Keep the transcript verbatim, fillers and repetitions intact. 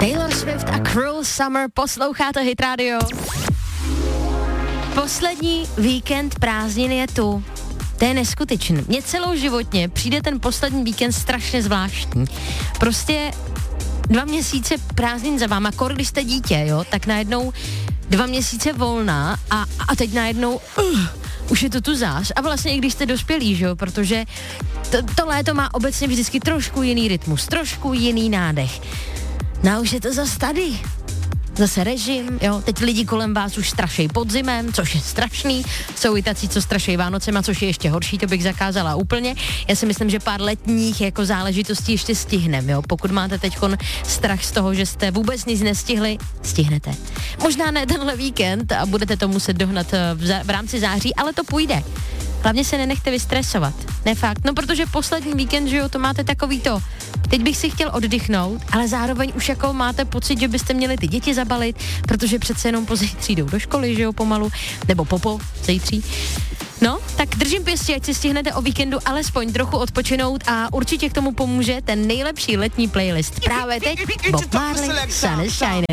Taylor Swift a Cruel Summer, posloucháte Hit Radio. Poslední víkend prázdnin je tu. To je neskutečný. Mně celou životně přijde ten poslední víkend strašně zvláštní. Prostě dva měsíce prázdnin za váma, kor když jste dítě, jo, tak najednou dva měsíce volná a, a teď najednou uh, už je to tu zář. A vlastně i když jste dospělí, že jo, protože to, to léto má obecně vždycky trošku jiný rytmus, trošku jiný nádech. No a už je to zas tady. Zase režim, jo, teď lidi kolem vás už strašej podzimem, což je strašný, jsou i tací, co strašej Vánocema, což je ještě horší, to bych zakázala úplně. Já si myslím, že pár letních jako záležitostí ještě stihnem, jo, pokud máte teďkon strach z toho, že jste vůbec nic nestihli, stihnete. Možná ne tenhle víkend a budete to muset dohnat v, zá- v rámci září, ale to půjde. Hlavně se nenechte vystresovat. Ne fakt, no protože poslední víkend, že jo, to máte takový to, teď bych si chtěl oddychnout, ale zároveň už jako máte pocit, že byste měli ty děti zabalit, protože přece jenom pozítří jdou do školy, že jo, pomalu, nebo popo, zítří. No, tak držím pěstí, ať si stihnete o víkendu alespoň trochu odpočinout a určitě k tomu pomůže ten nejlepší letní playlist. Právě teď Bob Marley, Sun is Shining.